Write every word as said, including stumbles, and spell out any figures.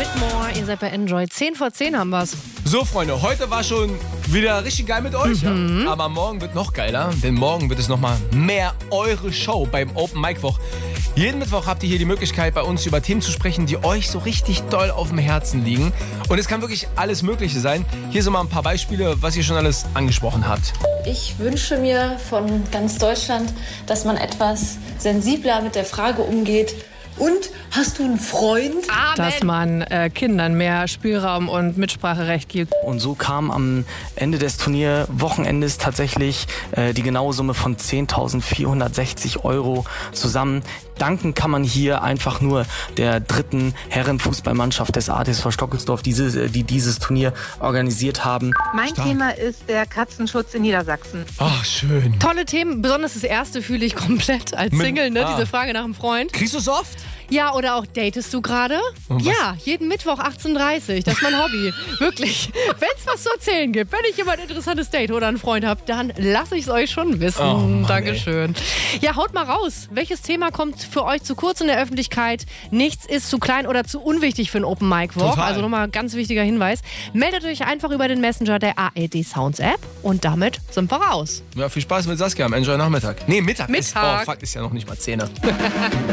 mit More. Ihr seid bei Enjoy. zehn vor zehn haben wir's. So, Freunde, heute war schon wieder richtig geil mit euch. Mhm. Ja? Aber morgen wird noch geiler, denn morgen wird es nochmal mehr eure Show beim Open Mic Woch. Jeden Mittwoch habt ihr hier die Möglichkeit, bei uns über Themen zu sprechen, die euch so richtig doll auf dem Herzen liegen. Und es kann wirklich alles Mögliche sein. Hier sind mal ein paar Beispiele, was ihr schon alles angesprochen habt. Ich wünsche mir von ganz Deutschland, dass man etwas sensibler mit der Frage umgeht. Und, hast du einen Freund? Amen. Dass man äh, Kindern mehr Spielraum und Mitspracherecht gibt. Und so kam am Ende des Turnierwochenendes tatsächlich äh, die genaue Summe von zehntausendvierhundertsechzig Euro zusammen. Danken kann man hier einfach nur der dritten Herrenfußballmannschaft des A T S V Stockelsdorf, diese, die dieses Turnier organisiert haben. Mein Stark. Thema ist der Katzenschutz in Niedersachsen. Ach, schön. Tolle Themen, besonders das erste fühle ich komplett als Mit- Single, ne? ah. Diese Frage nach einem Freund. Kriegst du es oft? Ja, oder auch datest du gerade? Und was? Ja, jeden Mittwoch achtzehn Uhr dreißig. Das ist mein Hobby. Wirklich. Wenn es was zu erzählen gibt, wenn ich jemand ein interessantes Date oder einen Freund habe, dann lasse ich es euch schon wissen. Oh Mann, Dankeschön. Ja, haut mal raus. Welches Thema kommt für euch zu kurz in der Öffentlichkeit? Nichts ist zu klein oder zu unwichtig für einen Open Mic Woch. Total. Also nochmal ganz wichtiger Hinweis. Meldet euch einfach über den Messenger der A R D Sounds App und damit sind wir raus. Ja, viel Spaß mit Saskia am Enjoy Nachmittag. Nee, Mittag. Ist, Mittag. oh, fuck, ist ja noch nicht mal zehn.